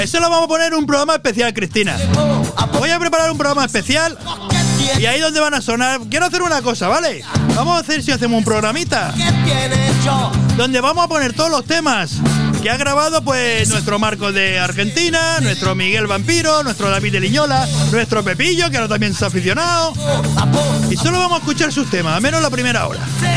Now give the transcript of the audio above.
Eso lo vamos a poner en un programa especial, Cristina. Voy a preparar un programa especial y ahí donde van a sonar. Quiero hacer una cosa, ¿vale? Vamos a hacer si hacemos un programita donde vamos a poner todos los temas que ha grabado pues nuestro Marcos de Argentina, nuestro Miguel Vampiro, nuestro David de Liñola, nuestro Pepillo, que ahora también se ha aficionado. Y solo vamos a escuchar sus temas, al menos la primera hora.